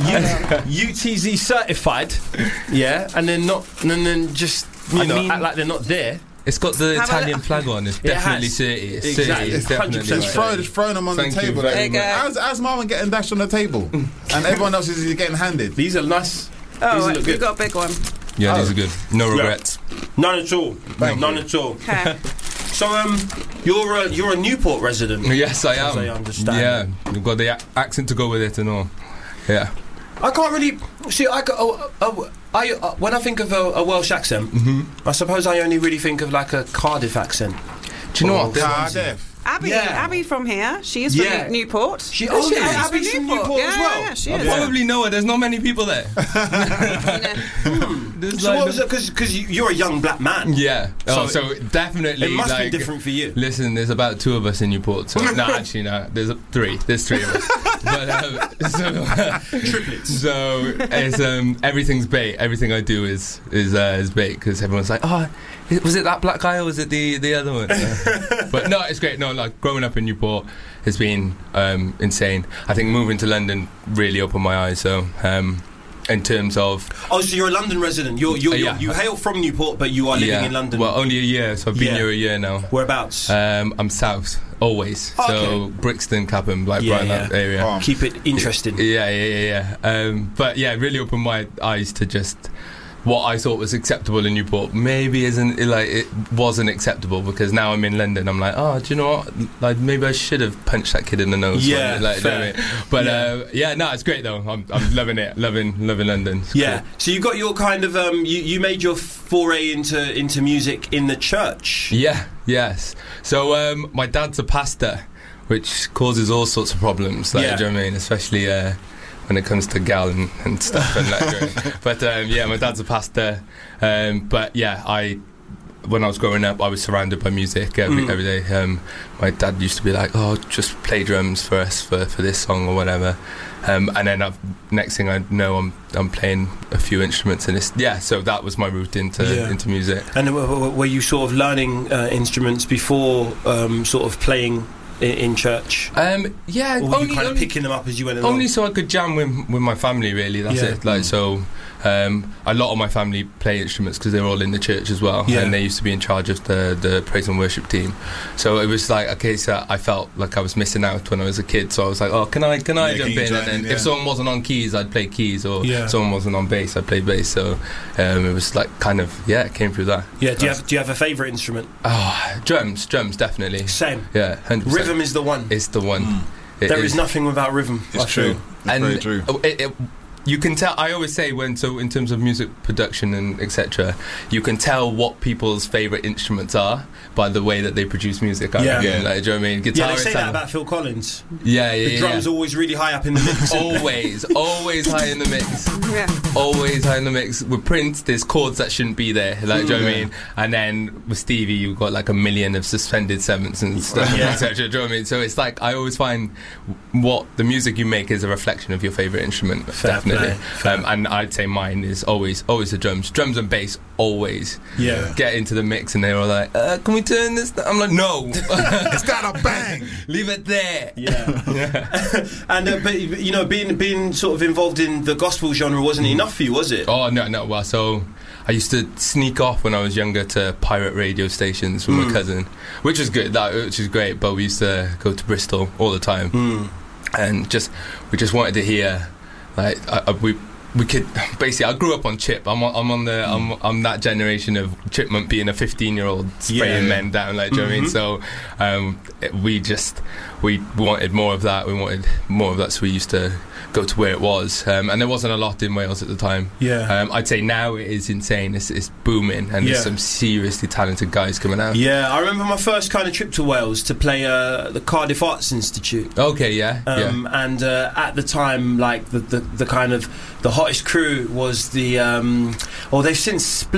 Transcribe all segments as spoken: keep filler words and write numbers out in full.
U T Z certified, yeah, and then not, and then just you I know mean, act like they're not there. It's got the Have Italian flag on. It's definitely has. city. It's Exactly. city. It's It's definitely one hundred percent Just right. throw, just throwing them on Thank the you table. very There you go. How's, how's Marvin getting dashed on the table? And everyone else is getting handed. These are nice. Oh, These wait, look we've good. got a big one. Yeah, Oh. these are good. No regrets. None at all. Thank None you. at all. Okay. So um, you're a, you're a Newport resident. Yes, I As am. I understand. Yeah, you've got the ac- accent to go with it and all. Yeah. I can't really see. I got. Oh, oh, I uh, when I think of a, a Welsh accent, Mm-hmm. I suppose I only really think of like a Cardiff accent. Do you know Oh, what? There- Cardiff. Abby, Yeah. Abby from here. She's Yeah. from Newport. She- Is oh, she? yeah, She's Abby's from Newport yeah, as well. Yeah, yeah, she I is. probably know it. There's not many people there. Yeah. There's So like what was it? Because you're a young black man. Yeah. Oh, So so, definitely. It must like, be different for you. Listen, there's about two of us in Newport. So no, actually, no. There's a, three. There's three of us. But um, so, Triplets. so it's um, everything's bait. Everything I do is is uh, is bait because everyone's like, oh, is- was it that black guy or was it the the other one? Uh, but no, it's great. No, like growing up in Newport has been um, insane. I think moving to London really opened my eyes. So. Um, in terms of Oh, so you're a London resident. You're, you're, Uh, you're, yeah. you hail from Newport, but you are living yeah, in London. well, only a year, so I've been Yeah. here a year now. Whereabouts? Um, I'm south, always. Oh, so okay. Brixton, Clapham, like Yeah, right in yeah. that area. Oh. Keep it interesting. Yeah, yeah, yeah, yeah. Um, but yeah, it really opened my eyes to just what I thought was acceptable in Newport maybe isn't like it wasn't acceptable because now I'm in London. I'm like, oh, do you know what? Like maybe I should have punched that kid in the nose. Yeah, like, you know fair. what I mean? But Yeah. uh, yeah, no, it's great though. I'm, I'm loving it, loving, loving London. It's Yeah. cool. So you got your kind of um, you, you made your foray into into music in the church. Yeah, yes. So um, my dad's a pastor, which causes all sorts of problems. Like, Yeah. do you know what I mean? Especially uh, when it comes to gal and, and stuff. and like, but um, yeah, my dad's a pastor. Um, but yeah, I when I was growing up, I was surrounded by music every Mm. every day. Um, my dad used to be like, "Oh, just play drums for us for, for this song or whatever." Um, and then I've, next thing I know, I'm I'm playing a few instruments, and it's yeah. So that was my route into Yeah. into music. And w- w- were you sort of learning uh, instruments before um, sort of playing in, in church? Um, yeah, Or were only, you kind of only, picking them up as you went along? only so I could jam with with my family. Really, that's Yeah. it. Like so, um, a lot of my family play instruments because they're all in the church as well, Yeah. and they used to be in charge of the the praise and worship team. So it was like a case that I felt like I was missing out when I was a kid. So I was like, oh, can I can I Yeah, jump can you in? join And then in, yeah. if someone wasn't on keys, I'd play keys, or Yeah. someone wasn't on bass, I'd play bass. So um, it was like kind of yeah, it came through that. Yeah. Do you have Do you have a favourite instrument? Oh, drums, drums, definitely. Same. Yeah, one hundred percent. Rhythm is the one. It's the one. Mm. It There is. is nothing without rhythm. I It's feel. true. It's very true. oh, it, it, you can tell. I always say when so in terms of music production and et cetera, you can tell what people's favorite instruments are by the way that they produce music. I Yeah. reckon. Yeah. Like, do you know what I mean? Yeah, they Guitarists say that have- about Phil Collins. yeah, yeah, The yeah. drums yeah. are always really high up in the mix. always, always high in the mix. Yeah. Always high in the mix. With Prince, there's chords that shouldn't be there. Like, do you know what I Yeah. mean? And then with Stevie, you've got like a million of suspended sevenths and stuff, Yeah. et cetera. Do you know what I mean? So it's like I always find what the music you make is a reflection of your favorite instrument. Fair definitely. play, fair. Um, and I'd say mine is always, always the drums. Drums and bass always Yeah. get into the mix, and they're all like, uh, "Can we turn this?" down?" I'm like, "No, It's got a bang. leave it there." Yeah. and uh, but you know, being being sort of involved in the gospel genre wasn't enough for you, was it? Oh no, no. Well, so I used to sneak off when I was younger to pirate radio stations with Mm. my cousin, which was good. That which is great. But we used to go to Bristol all the time, Mm. and just we just wanted to hear, like I, I, we. We could basically. I grew up on Chip. I'm on, I'm on the. I'm, I'm that generation of Chipmunk being a fifteen year old spraying Yeah. men down. Like, do you know what I mean? So, um, it- we just we wanted more of that. We wanted more of that. So we used to go to where it was, um, and there wasn't a lot in Wales at the time. Yeah. Um, I'd say now it is insane. It's, it's booming, and Yeah. there's some seriously talented guys coming out. Yeah, I remember my first kind of trip to Wales to play uh, the Cardiff Arts Institute. Okay, yeah, Um, and uh, at the time, like the, the, the kind of the hottest crew was the, um, oh, they've since split.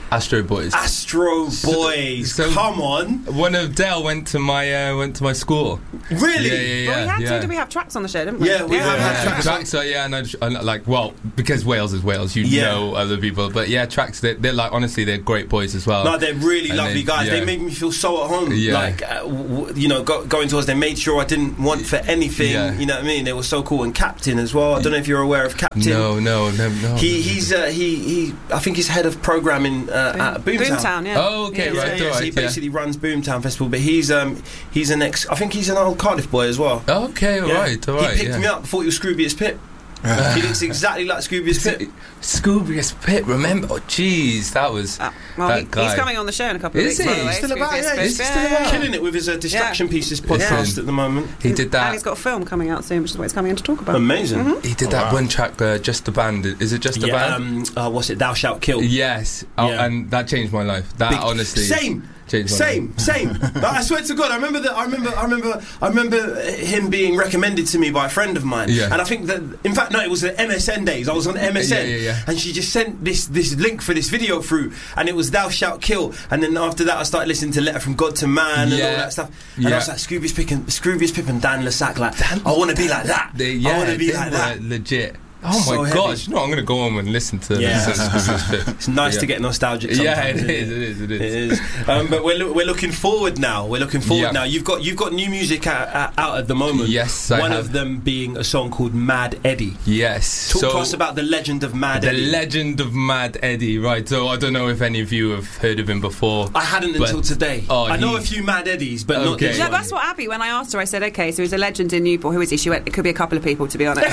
Astro Boys. Astro Boys. So, so Come on. One of Dale went to my uh, went to my school. Really? Yeah, yeah, yeah. Well, we had yeah. to. Did we have tracks on the show, didn't we? Yeah, we yeah. have yeah, had tracks. tracks so yeah, and I, I like well because Wales is Wales, you yeah. know other people, but yeah, tracks. They're, they're like honestly, they're great boys as well. No, they're really and lovely they, guys. Yeah. They make me feel so at home. Yeah. Like uh, w- you know, go, going towards. They made sure I didn't want for anything. Yeah. You know what I mean? They were so cool. And Captain as well. I don't know if you're aware of Captain. No, no, no, no. He he's uh, he he. I think he's head of programming uh, Boom. at Boomtown. Boomtown, yeah. Oh, okay, yeah, right. Yeah, yeah. right So he yeah. basically runs Boomtown Festival, but he's um he's an ex. I think he's an old Cardiff boy as well. Okay, all yeah. right, all right. He picked yeah. me up, thought he was Scroobius Pip. He looks exactly like Scroobius Pip. Scroobius Pip, remember? Oh, jeez, that was uh, well, that he, guy. He's coming on the show in a couple of Is weeks. he? By the way. He's still about, yeah, he's Pip. still yeah. about. Killing it with his uh, Distraction yeah. Pieces podcast yeah. at the moment. He did that. And he's got a film coming out soon, which is what he's coming in to talk about. Amazing. Mm-hmm. He did oh, that wow. one track, uh, Just a Band. Is it Just a yeah, Band? Um, uh, what's it? Thou Shalt Kill. Yes. Oh, Yeah. and that changed my life. That Big, honestly. Same. Same, same. I swear to God, I remember that. I remember, I remember, I remember him being recommended to me by a friend of mine. Yeah. And I think that, in fact, no, it was the M S N days. I was on M S N, yeah, yeah, yeah. and she just sent this this link for this video through, and it was Thou Shalt Kill. And then after that, I started listening to Letter from God to Man and yeah. all that stuff. And yeah. I was like, Scroobius Pip and Scroobius Pip and Dan Lassac, like, Dan, I want to be like that. They, yeah, I want to be they like were that. Legit. Oh So my heavy. gosh! No, I'm going to go home and listen to Yeah. this. It's nice yeah. to get nostalgic sometimes. Yeah, it isn't is, it is, it is. It is. Um, but we're, lo- we're looking forward now. We're looking forward Yeah. now. You've got you've got new music out, out, out at the moment. Yes, I One have. of them being a song called Mad Eddie. Yes. Talk so to us about the legend of Mad the Eddie. legend of Mad Eddie, right? So I don't know if any of you have heard of him before. I hadn't but- until today. Oh, I know he- a few Mad Eddies, but not Okay. this Yeah, one. that's what Abby, when I asked her, I said, okay, so he's a legend in Newport. Who is he? She went, it could be a couple of people, to be honest.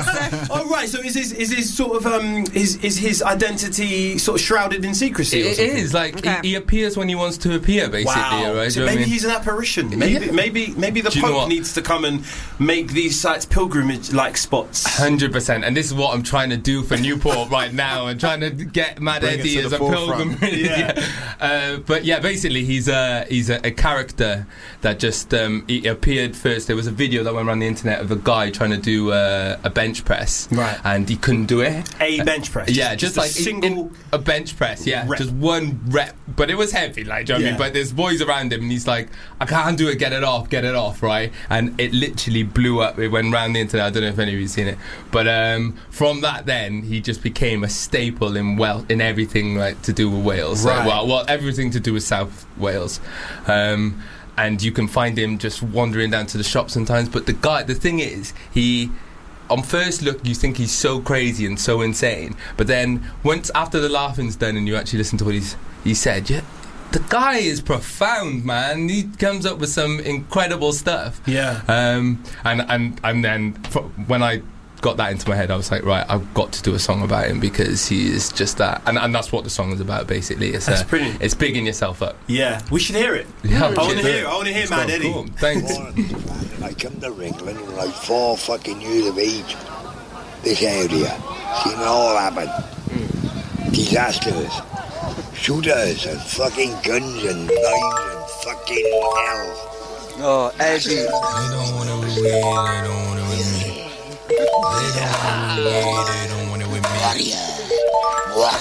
Oh right, so is his is his sort of um is is his identity sort of shrouded in secrecy? or It something? is like Okay. he, he appears when he wants to appear, basically. Wow. Right? So Do you know what I maybe mean? he's an apparition. Maybe Yeah. maybe maybe the Do you know Pope what? needs to come and make these sites pilgrimage-like spots. Hundred percent, and this is what I'm trying to do for Newport right now. I'm trying to get Mad Bring it Eddie to as the a forefront. pilgrim. Yeah. Uh, but yeah, basically he's a he's a, a character that just um, he appeared first. There was a video that went around the internet of a guy trying to do uh, a bench press, Right. and he couldn't do it. A bench press. Yeah, just, a like in- single. in a bench press. Yeah, rep. just one rep, but it was heavy. Like, do you know what I Yeah. mean? But there's boys around him, and he's like, "I can't do it. Get it off. Get it off." Right, and it literally blew up. It went round the internet. I don't know if any of you've seen it, but um, from that, then he just became a staple in well in everything like to do with Wales. Right. Like, well, well, everything to do with South Wales. Um, and you can find him just wandering down to the shop sometimes. But the guy, the thing is, he. On first look, you think he's so crazy and so insane, but then once after the laughing's done and you actually listen to what he's he said, yeah, the guy is profound, man. He comes up with some incredible stuff. Yeah. Um, and and and then fr- when I got that into my head, I was like, right, I've got to do a song about him because he is just that, and, and that's what the song is about. Basically, it's That's uh, brilliant. It's bigging yourself up. Yeah, we should hear it. Yeah, I want to shit. hear. I want to hear It's Mad cool, Eddie. cool. Thanks. Morning. I come to Ringland when I was four fucking years of age. This area. Seen it all happen. Disasters. Shooters and fucking guns and knives and fucking hell. Oh, Eddie. They don't want it with me, they don't want it with me. They don't want it with me, they don't want it with me. Warrior.